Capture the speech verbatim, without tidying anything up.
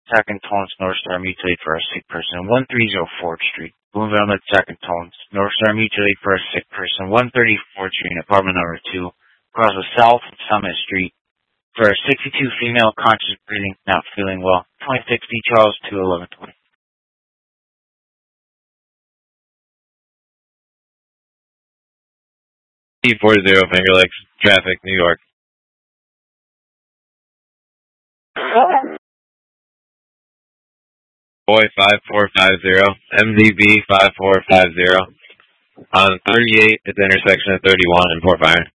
Sacantones, North Star Mutual Aid for a sick person, one thirty fourth Street. Boonville, Sacantones, North Star Mutual Aid for a sick person, one thirty fourth Street, apartment number two, across the South Summit Street. For a sixty-two female, conscious breathing, not feeling well. twenty-six D Charles, two eleven twenty. T forty Finger Lakes, traffic, New York. Boy five four five zero, M Z B five four five zero. On thirty-eight at the intersection of thirty-one and Port Byron.